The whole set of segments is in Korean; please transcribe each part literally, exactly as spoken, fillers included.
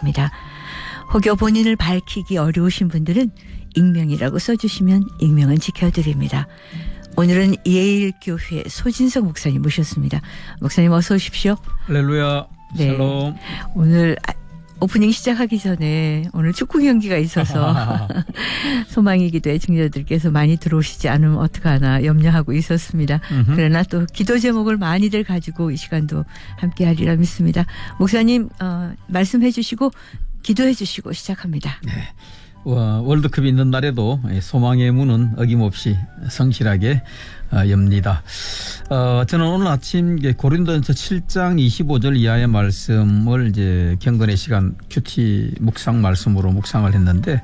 되겠습니다. 혹여 본인을 밝히기 어려우신 분들은 익명이라고 써주시면 익명은 지켜드립니다. 오늘은 예일교회 소진석 목사님 모셨습니다. 목사님 어서 오십시오. 할렐루야. 네. 샬롬. 오늘 오프닝 시작하기 전에 오늘 축구 경기가 있어서 소망의 기도에 증자들께서 많이 들어오시지 않으면 어떡하나 염려하고 있었습니다. 음흠. 그러나 또 기도 제목을 많이들 가지고 이 시간도 함께 하리라 믿습니다. 목사님 어, 말씀해 주시고 기도해 주시고 시작합니다. 네. 월드컵이 있는 날에도 소망의 문은 어김없이 성실하게 엽니다. 어, 저는 오늘 아침 고린도전서 칠 장 이십오 절 이하의 말씀을 이제 경건의 시간 큐티 묵상 말씀으로 묵상을 했는데,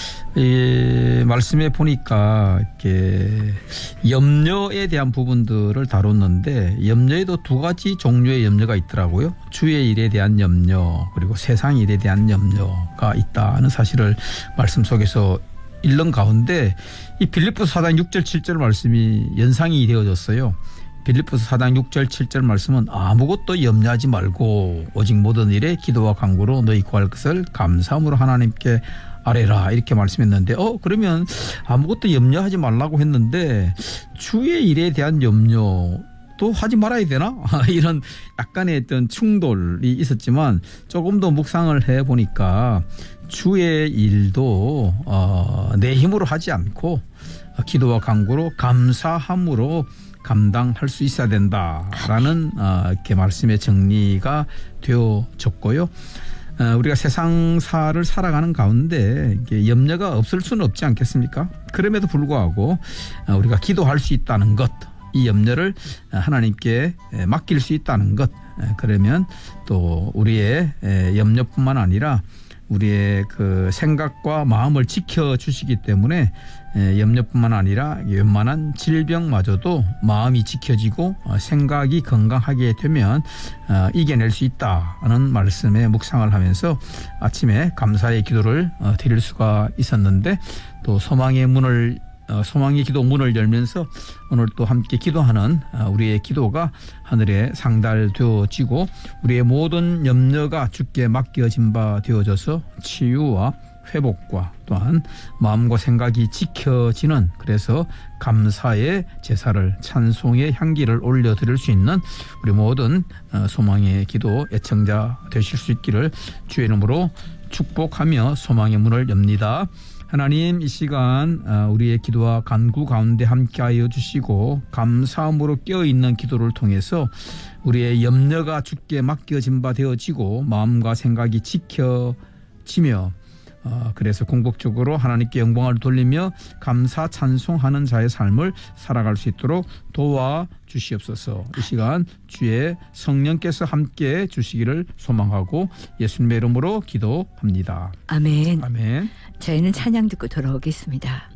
이 말씀에 보니까 이렇게 염려에 대한 부분들을 다뤘는데, 염려에도 두 가지 종류의 염려가 있더라고요. 주의 일에 대한 염려, 그리고 세상 일에 대한 염려가 있다는 사실을 말씀 속에서 읽는 가운데 이 빌립보서 사 장 육 절 칠 절 말씀이 연상이 되어졌어요. 빌립보서 사 장 육 절 칠 절 말씀은 아무것도 염려하지 말고 오직 모든 일에 기도와 간구로 너희 구할 것을 감사함으로 하나님께 아뢰라, 이렇게 말씀했는데, 어 그러면 아무것도 염려하지 말라고 했는데 주의 일에 대한 염려도 하지 말아야 되나? 이런 약간의 어떤 충돌이 있었지만 조금 더 묵상을 해보니까 주의 일도 어, 내 힘으로 하지 않고 기도와 간구로 감사함으로 감당할 수 있어야 된다라는 어, 이렇게 말씀의 정리가 되어졌고요. 어, 우리가 세상사를 살아가는 가운데 이게 염려가 없을 수는 없지 않겠습니까? 그럼에도 불구하고 어, 우리가 기도할 수 있다는 것, 이 염려를 하나님께 맡길 수 있다는 것, 그러면 또 우리의 염려뿐만 아니라 우리의 그 생각과 마음을 지켜주시기 때문에 염려뿐만 아니라 웬만한 질병마저도 마음이 지켜지고 생각이 건강하게 되면 이겨낼 수 있다는 말씀에 묵상을 하면서 아침에 감사의 기도를 드릴 수가 있었는데, 또 소망의 문을 소망의 기도 문을 열면서 오늘 또 함께 기도하는 우리의 기도가 하늘에 상달되어지고 우리의 모든 염려가 주께 맡겨진 바 되어져서 치유와 회복과 또한 마음과 생각이 지켜지는, 그래서 감사의 제사를, 찬송의 향기를 올려드릴 수 있는 우리 모든 소망의 기도 애청자 되실 수 있기를 주의 이름으로 축복하며 소망의 문을 엽니다. 하나님, 이 시간 우리의 기도와 간구 가운데 함께하여 주시고 감사함으로 깨어있는 기도를 통해서 우리의 염려가 주께 맡겨진 바 되어지고 마음과 생각이 지켜지며 그래서 궁극적으로 하나님께 영광을 돌리며 감사 찬송하는 자의 삶을 살아갈 수 있도록 도와주시옵소서. 이 시간 주의 성령께서 함께 주시기를 소망하고 예수님의 이름으로 기도합니다. 아멘. 아멘. 저희는 찬양 듣고 돌아오겠습니다.